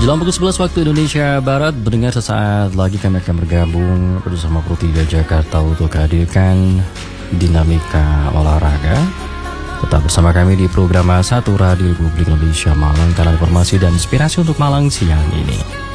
Jelang pukul 11 waktu Indonesia Barat, mendengar sesaat lagi kami akan bergabung bersama Pro 3 Jakarta untuk hadirkan dinamika olahraga. Tetap bersama kami di program 1 Radio Republik Indonesia Malang, karena informasi dan inspirasi untuk Malang siang ini.